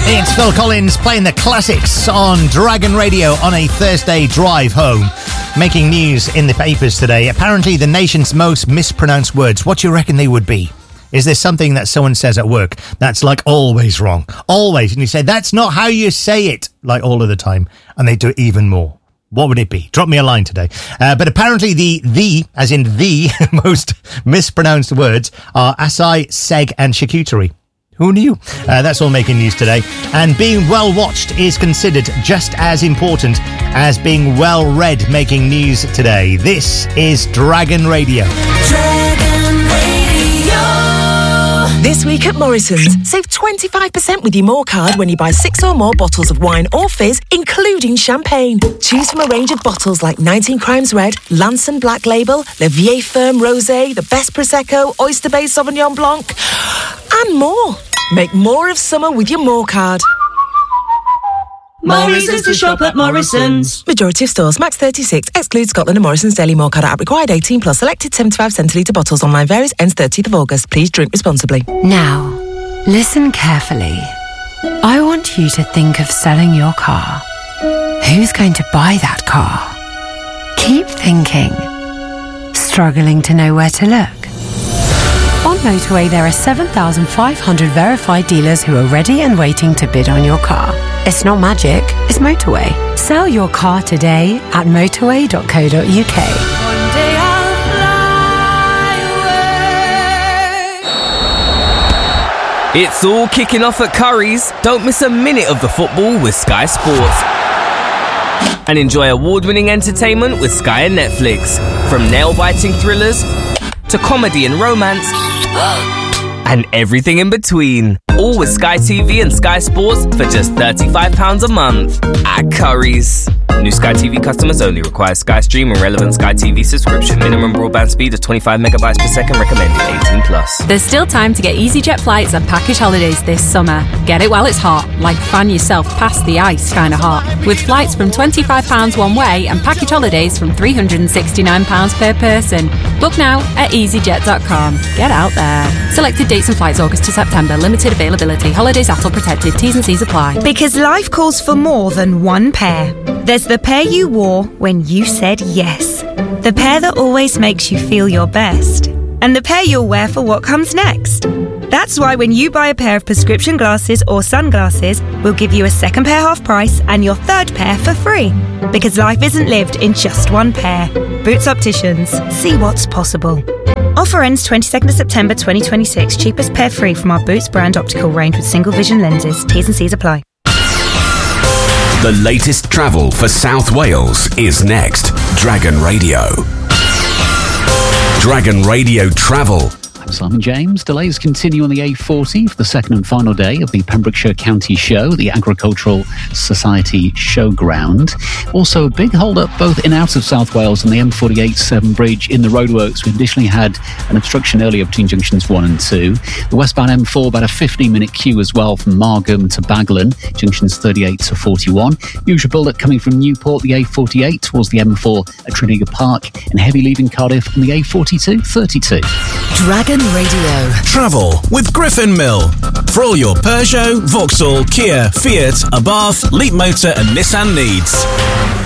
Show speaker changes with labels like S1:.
S1: It's Phil Collins playing the classics on Dragon Radio on a Thursday drive home. Making news in the papers today. Apparently the nation's most mispronounced words. What do you reckon they would be? Is there something that someone says at work that's like always wrong? Always. And you say, that's not how you say it, like all of the time. And they do it even more. What would it be? Drop me a line today. But apparently the, as in the most mispronounced words are assai, seg and charcuterie. Who knew? That's all making news today. And being well watched is considered just as important as being well read, making news today. This is Dragon Radio.
S2: Dragon Radio. This week at Morrison's, save 25% with your More card when you buy 6 or more bottles of wine or fizz, including champagne. Choose from a range of bottles like 19 Crimes Red, Lanson Black Label, Le Vieille Ferme Rosé, the Best Prosecco, Oyster Bay Sauvignon Blanc, and more. Make more of summer with your More card.
S3: More reasons to shop at Morrison's.
S2: Majority of stores, max 36, excludes Scotland and Morrison's Daily More card app required 18 plus. Selected 75 centilitre bottles. Online varies, ends 30th of August. Please drink responsibly.
S4: Now, listen carefully. I want you to think of selling your car. Who's going to buy that car? Keep thinking. Struggling to know where to look? On Motorway, there are 7,500 verified dealers who are ready and waiting to bid on your car. It's not magic, it's Motorway. Sell your car today at motorway.co.uk.
S3: One day I'll fly away.
S5: It's all kicking off at Curry's. Don't miss a minute of the football with Sky Sports. And enjoy award-winning entertainment with Sky and Netflix. From nail-biting thrillers to comedy and romance and everything in between. All with Sky TV and Sky Sports for just £35 a month at Curry's. New Sky TV customers only. Require Sky Stream and relevant Sky TV subscription. Minimum broadband speed of 25 megabytes per second. Recommended 18 plus.
S6: There's still time to get EasyJet flights and package holidays this summer. Get it while it's hot, like fan yourself past the ice kind of hot. With flights from £25 one way and package holidays from £369 per person. Book now at easyjet.com. Get out there. Selected dates and flights August to September. Limited availability. Holidays ATOL protected. T's and C's apply.
S7: Because life calls for more than one pair. There's the pair you wore when you said yes. The pair that always makes you feel your best. And the pair you'll wear for what comes next. That's why when you buy a pair of prescription glasses or sunglasses, we'll give you a second pair half price and your third pair for free. Because life isn't lived in just one pair. Boots Opticians. See what's possible. Offer ends 22nd of September 2026. Cheapest pair free from our Boots brand optical range with single vision lenses. T's and C's apply.
S8: The latest travel for South Wales is next. Dragon Radio. Dragon Radio Travel.
S9: I'm Simon James. Delays continue on the A40 for the second and final day of the Pembrokeshire County Show, the Agricultural Society Showground. Also, a big hold-up both in and out of South Wales on the M48 Severn Bridge in the roadworks. We initially had an obstruction earlier between junctions 1 and 2. The westbound M4, about a 15-minute queue as well from Margam to Baglan, junctions 38 to 41. Usual build-up coming from Newport, the A48 towards the M4 at Trenegar Park, and heavy leaving Cardiff on the A42 32.
S2: Dragon Radio.
S10: Travel with Griffin Mill. For all your Peugeot, Vauxhall, Kia, Fiat, Abarth, Leapmotor and Nissan needs.